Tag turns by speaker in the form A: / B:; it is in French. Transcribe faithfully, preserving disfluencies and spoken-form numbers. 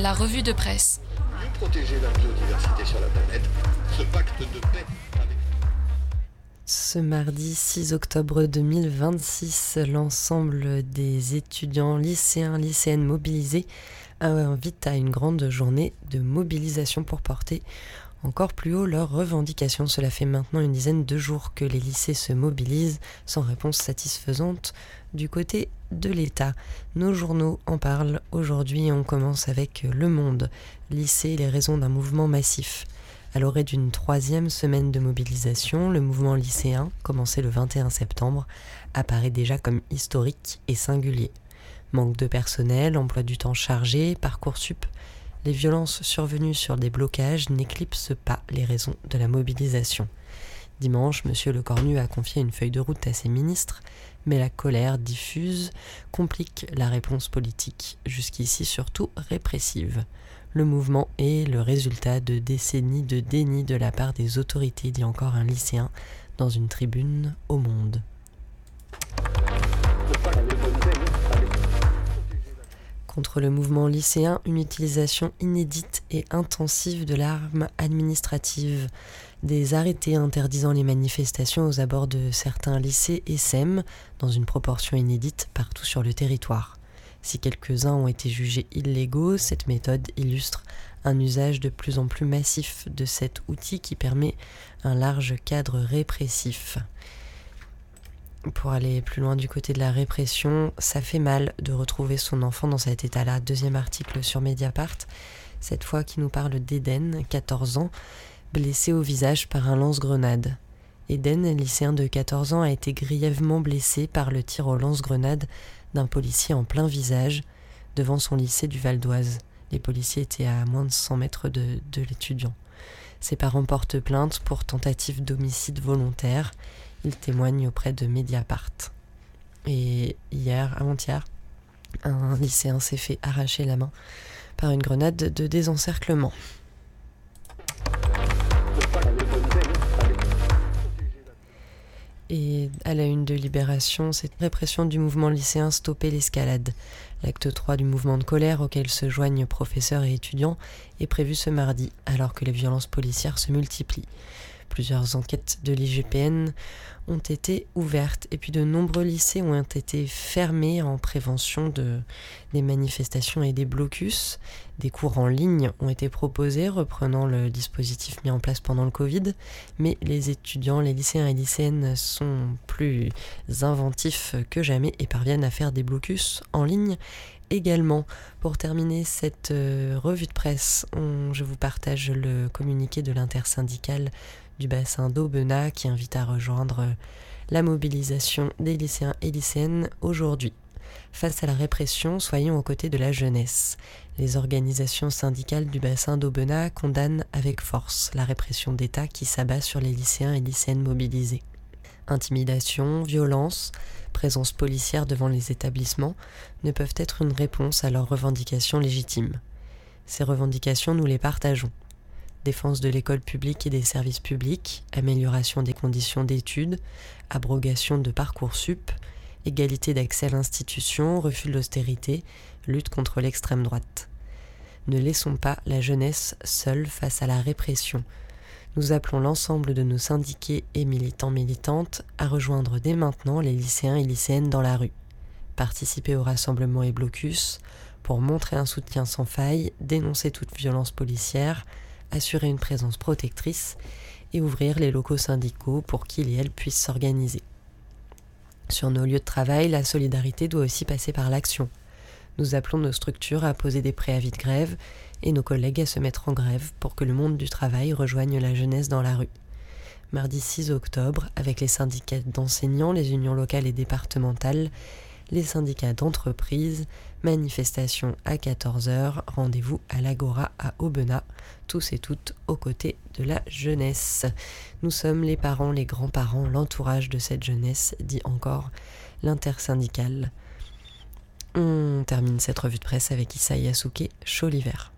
A: la revue de presse.
B: Mieux protéger la biodiversité sur la planète, ce pacte de paix avec...
C: Ce mardi six octobre deux mille vingt-six, l'ensemble des étudiants, lycéens, lycéennes mobilisés invitent à une grande journée de mobilisation pour porter encore plus haut leurs revendications. Cela fait maintenant une dizaine de jours que les lycées se mobilisent sans réponse satisfaisante du côté de l'État. Nos journaux en parlent aujourd'hui et on commence avec Le Monde. Lycée, les raisons d'un mouvement massif. À l'orée d'une troisième semaine de mobilisation, le mouvement lycéen, commencé le vingt et un septembre, apparaît déjà comme historique et singulier. Manque de personnel, emploi du temps chargé, Parcoursup, les violences survenues sur des blocages n'éclipsent pas les raisons de la mobilisation. Dimanche, M. Lecornu a confié une feuille de route à ses ministres, mais la colère diffuse complique la réponse politique, jusqu'ici surtout répressive. Le mouvement est le résultat de décennies de déni de la part des autorités, dit encore un lycéen dans une tribune au Monde. Contre le mouvement lycéen, une utilisation inédite et intensive de l'arme administrative. Des arrêtés interdisant les manifestations aux abords de certains lycées essaiment, dans une proportion inédite, partout sur le territoire. Si quelques-uns ont été jugés illégaux, cette méthode illustre un usage de plus en plus massif de cet outil qui permet un large cadre répressif. Pour aller plus loin du côté de la répression, ça fait mal de retrouver son enfant dans cet état-là. Deuxième article sur Mediapart, cette fois qui nous parle d'Eden, quatorze ans, blessé au visage par un lance-grenade. Eden, lycéen de quatorze ans, a été grièvement blessé par le tir au lance-grenade d'un policier en plein visage devant son lycée du Val d'Oise. Les policiers étaient à moins de cent mètres de, de l'étudiant. Ses parents portent plainte pour tentative d'homicide volontaire. Il témoigne auprès de Mediapart. Et hier, avant-hier, un lycéen s'est fait arracher la main par une grenade de désencerclement. Et à la une de Libération, cette répression du mouvement lycéen stopper l'escalade. L'acte trois du mouvement de colère auquel se joignent professeurs et étudiants est prévu ce mardi, alors que les violences policières se multiplient. Plusieurs enquêtes de l'I G P N ont été ouvertes et puis de nombreux lycées ont été fermés en prévention de, des manifestations et des blocus. Des cours en ligne ont été proposés reprenant le dispositif mis en place pendant le Covid, mais les étudiants, les lycéens et lycéennes sont plus inventifs que jamais et parviennent à faire des blocus en ligne également. Pour terminer cette euh, revue de presse, on, je vous partage le communiqué de l'intersyndicale du bassin d'Aubenas qui invite à rejoindre la mobilisation des lycéens et lycéennes aujourd'hui. Face à la répression, soyons aux côtés de la jeunesse. Les organisations syndicales du bassin d'Aubenas condamnent avec force la répression d'État qui s'abat sur les lycéens et lycéennes mobilisés. Intimidation, violence, présence policière devant les établissements ne peuvent être une réponse à leurs revendications légitimes. Ces revendications, nous les partageons. Défense de l'école publique et des services publics, amélioration des conditions d'études, abrogation de Parcoursup, égalité d'accès à l'institution, refus de l'austérité, lutte contre l'extrême droite. Ne laissons pas la jeunesse seule face à la répression. Nous appelons l'ensemble de nos syndiqués et militants-militantes à rejoindre dès maintenant les lycéens et lycéennes dans la rue. Participer aux rassemblements et blocus pour montrer un soutien sans faille, dénoncer toute violence policière, assurer une présence protectrice et ouvrir les locaux syndicaux pour qu'ils et elles puissent s'organiser. Sur nos lieux de travail, la solidarité doit aussi passer par l'action. Nous appelons nos structures à poser des préavis de grève et nos collègues à se mettre en grève pour que le monde du travail rejoigne la jeunesse dans la rue. Mardi six octobre, avec les syndicats d'enseignants, les unions locales et départementales, les syndicats d'entreprise, manifestation à quatorze heures, rendez-vous à l'Agora à Aubenas, tous et toutes aux côtés de la jeunesse. Nous sommes les parents, les grands-parents, l'entourage de cette jeunesse, dit encore l'intersyndicale. On termine cette revue de presse avec Issa Yasuke, Chaud l'hiver.